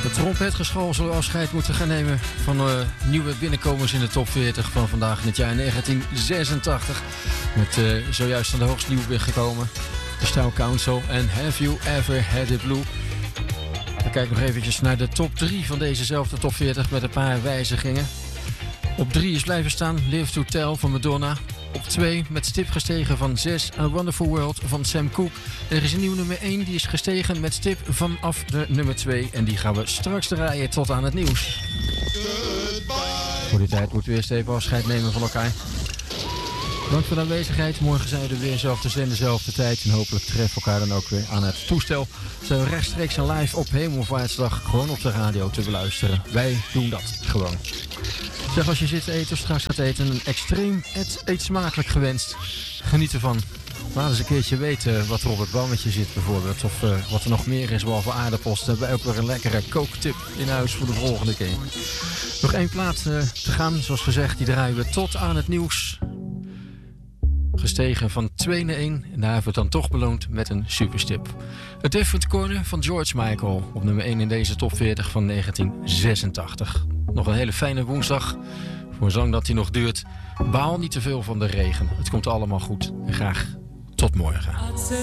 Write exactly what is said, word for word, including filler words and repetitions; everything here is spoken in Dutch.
Het trompetgeschal zal afscheid moeten gaan nemen van uh, nieuwe binnenkomers in de top veertig van vandaag in het jaar negentien zesentachtig. Met uh, zojuist aan de hoogste nieuw binnengekomen The Style Council en Have You Ever Had It Blue. We kijken nog eventjes naar de top drie van dezezelfde top veertig met een paar wijzigingen. Op drie is blijven staan Live to Tell van Madonna. Op twee met stip gestegen van zes A Wonderful World van Sam Cooke. En er is een nieuwe nummer één, die is gestegen met stip vanaf de nummer twee. En die gaan we straks draaien tot aan het nieuws. Goodbye. Voor die tijd moeten we eerst even afscheid nemen van elkaar. Dank voor de aanwezigheid. Morgen zijn we er weer zelf te zenden, dezelfde tijd. En hopelijk treffen we elkaar dan ook weer aan het toestel. Zijn we rechtstreeks en live op Hemelvaartsdag gewoon op de radio te beluisteren. Wij doen dat gewoon. Zeg, als je zit te eten of straks gaat eten, een extreem eet, eet smakelijk gewenst. Geniet ervan. Laat eens een keertje weten wat er op het bammetje zit bijvoorbeeld. Of uh, wat er nog meer is behalve aardappels. Dan hebben wij ook weer een lekkere kooktip in huis voor de volgende keer. Nog één plaat uh, te gaan. Zoals gezegd, die draaien we tot aan het nieuws. Gestegen van twee naar één. En daar hebben we het dan toch beloond met een superstip. A Different Corner van George Michael. Op nummer één in deze top veertig van negentien zesentachtig. Nog een hele fijne woensdag. Voor zolang dat die nog duurt. Baal niet te veel van de regen. Het komt allemaal goed. En graag tot morgen.